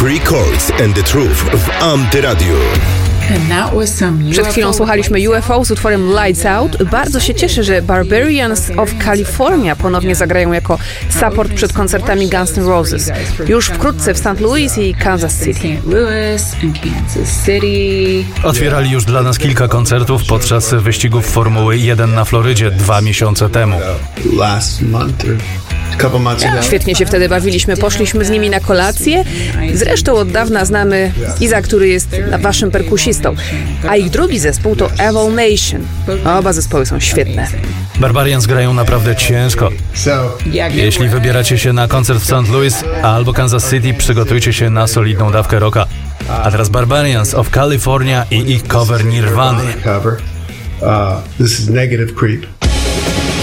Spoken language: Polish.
Three Chords and the Truth w Antyradiu. Przed chwilą słuchaliśmy UFO z utworem Lights Out. Bardzo się cieszę, że Barbarians of California ponownie zagrają jako support przed koncertami Guns N' Roses. Już wkrótce w St. Louis i Kansas City. Otwierali już dla nas kilka koncertów podczas wyścigów Formuły 1 na Florydzie 2 miesiące temu. Świetnie się wtedy bawiliśmy, poszliśmy z nimi na kolację. Zresztą od dawna znamy Iza, który jest waszym perkusistą. A ich drugi zespół to Evil Nation. Oba zespoły są świetne. Barbarians grają naprawdę ciężko. Jeśli wybieracie się na koncert w St. Louis albo Kansas City, przygotujcie się na solidną dawkę rocka. A teraz Barbarians of California i ich cover Nirvany. This is Negative Creep.